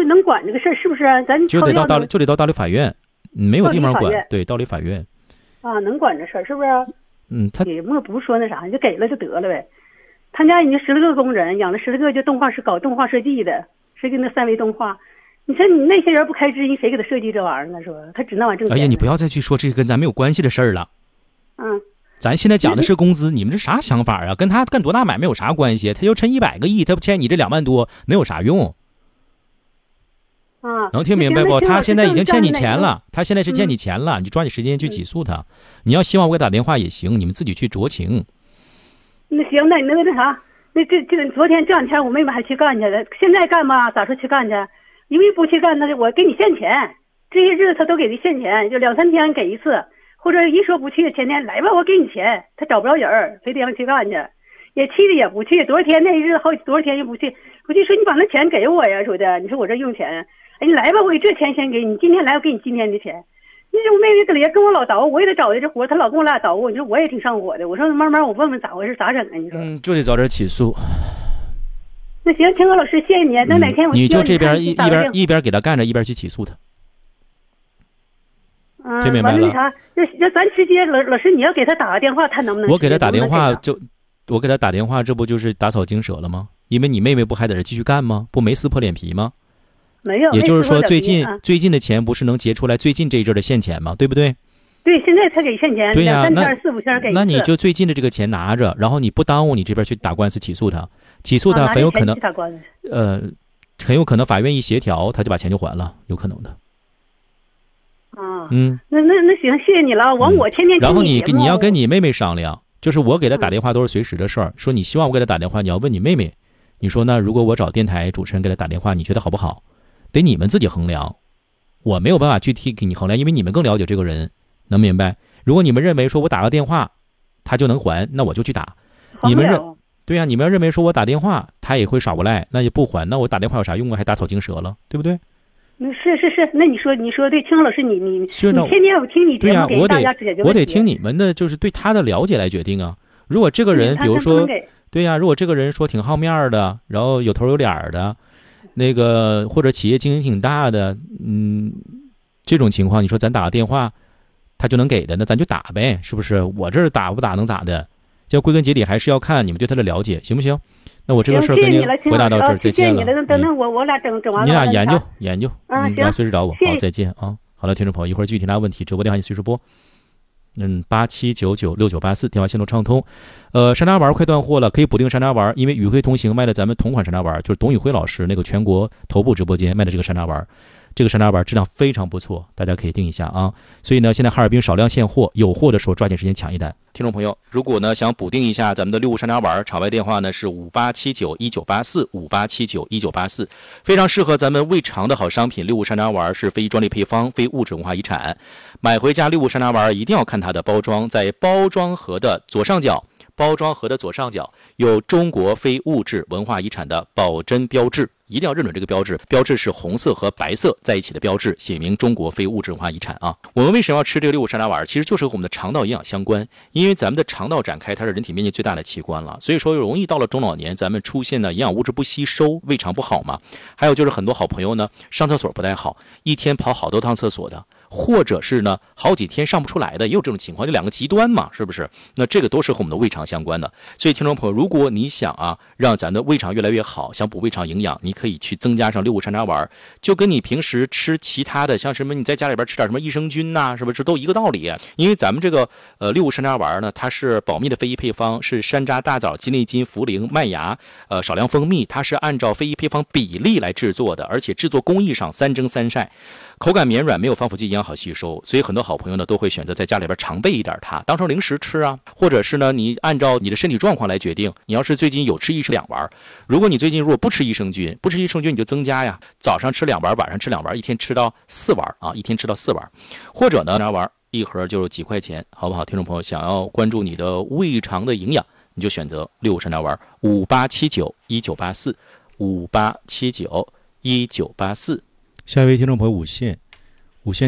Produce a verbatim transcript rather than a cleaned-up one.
能管这个事儿，是不是？咱就得到大就得到大理法院，没有地方管。对，道理法院。 啊，能管这事儿，是不是？ 嗯，他给莫不说那啥，就给了就得了呗。他家已经十来个工人，养了十来个就动画师搞动画设计的，设计那三维动画。你说你那些人不开支，谁给他设计这玩意儿呢？说他只那玩意儿挣钱。 哎呀，你不要再去说这个跟咱没有关系的事儿了。 嗯。 咱现在讲的是工资，你们这啥想法啊？跟他干多大买卖有啥关系？他就趁一百个亿，他不欠你这两万多，能有啥用？ 啊， 能听明白不？他现在已经欠你钱了，他现在是欠你钱了，你就抓紧时间去起诉他。你要希望我给打电话也行，你们自己去酌情。 那行，那你那个那啥，那这这昨天这两天我妹妹还去干去了，现在干吧，咋说去干去？因为不去干，那就我给你现钱，这些日子他都给你现钱，就两三天给一次。或者一说不去，前天来吧，我给你钱，他找不着人，非得让去干去，也气的也不去。多少天那日子好多少天也不去，我就说你把那钱给我呀，说的，你说我这用钱，哎，你来吧，我给这钱先给你，今天来我给你今天的钱。你说我妹妹这里跟我老捣鼓，我也得找的这活，她老跟我俩捣鼓，你说我也挺上火的。我说慢慢我问问咋回事，咋整啊？你说？ 嗯，就得早点起诉。 那行，天河老师，谢谢你。那哪天我、 嗯、你就这边一一边一边给他干着，一边去起诉他。 嗯， 听明白了？ 那啥，要要咱直接老老师，你要给他打个电话，他能不能？ 我给他打电话就，我给他打电话，这不就是打草惊蛇了吗？因为你妹妹不还在这继续干吗？不没撕破脸皮吗？ 没有。 也就是说，最近、 啊、 最近的钱不是能结出来最近这一阵的现钱吗？对不对？ 对，现在才给现钱。 对呀、啊， 那四五千给。 那你就最近的这个钱拿着，然后你不耽误你这边去打官司起诉他，起诉他很有可能， 啊、 呃，很有可能法院一协调，他就把钱就还了，有可能的。 啊， 嗯， 那那那行，谢谢你了。完，我天天、 嗯、然后你你要跟你妹妹商量，就是我给她打电话都是随时的事儿、嗯。说你希望我给她打电话，你要问你妹妹，你说呢？如果我找电台主持人给她打电话，你觉得好不好？得你们自己衡量，我没有办法具体给你衡量，因为你们更了解这个人，能明白？如果你们认为说我打个电话，他就能还，那我就去打。你们认对呀、啊？你们要认为说我打电话他也会耍无赖，那就不还，那我打电话有啥用啊？还打草惊蛇了，对不对？ 是是是，那你说你说对，青老师你你你天天我听你节目给大家解决问题， 我得听你们的，就是对他的了解来决定啊。如果这个人，比如说，对呀、啊，如果这个人说挺好面的，然后有头有脸的，那个或者企业经营挺大的，嗯，这种情况，你说咱打个电话，他就能给的，那咱就打呗，是不是？我这打不打能咋的？这归根结底还是要看你们对他的了解，行不行？那我这个事儿跟您回答到这儿，再见了。 谢谢你了，等等我我俩整整完了。 你俩研究研究， 嗯， 行，随时找我。好，再见啊。好了，听众朋友，一会儿具体大问题，直播电话你随时拨。嗯，八七九九六九八四，电话线路畅通。呃，山楂丸快断货了，可以补订山楂丸，因为宇辉同行卖的咱们同款山楂丸，就是董宇辉老师那个全国头部直播间卖的这个山楂丸。这个山楂丸质量非常不错，大家可以订一下啊。所以呢，现在哈尔滨少量现货，有货的时候抓紧时间抢一单。听众朋友，如果呢想补订一下咱们的六物山楂丸，场外电话呢是五八七九一九八四五八七九一九八四，非常适合咱们胃肠的好商品。六物山楂丸是非专利配方，非物质文化遗产。买回家六物山楂丸一定要看它的包装，在包装盒的左上角。包装盒的左上角有中国非物质文化遗产的保真标志，一定要认准这个标志。标志是红色和白色在一起的标志，写明中国非物质文化遗产啊。我们为什么要吃这个六物山楂丸？其实就是和我们的肠道营养相关，因为咱们的肠道展开，它是人体面积最大的器官了，所以说容易到了中老年，咱们出现呢营养物质不吸收，胃肠不好嘛。还有就是很多好朋友呢上厕所不太好，一天跑好多趟厕所的。或者是呢，好几天上不出来的，也有这种情况，就两个极端嘛，是不是？那这个都是和我们的胃肠相关的。所以，听众朋友，如果你想啊，让咱的胃肠越来越好，想补胃肠营养，你可以去增加上六物山楂丸，就跟你平时吃其他的，像什么你在家里边吃点什么益生菌呐、啊，是不是都一个道理？因为咱们这个呃六物山楂丸呢，它是保密的非遗配方，是山楂、大枣、鸡内金、茯苓、麦芽，呃少量蜂蜜，它是按照非遗配方比例来制作的，而且制作工艺上三蒸三晒。口感绵软，没有防腐剂，营养好吸收，所以很多好朋友呢都会选择在家里边常备一点它，当成零食吃啊，或者是呢你按照你的身体状况来决定。你要是最近有吃一吃两丸，如果你最近如果不吃益生菌，不吃益生菌你就增加呀，早上吃两丸，晚上吃两丸，一天吃到四丸啊，一天吃到四丸，或者呢两丸一盒就是几块钱，好不好？听众朋友想要关注你的胃肠的营养，你就选择六物山楂丸，五八七九一九八四五八七九一九八四。下一位听众朋友五线，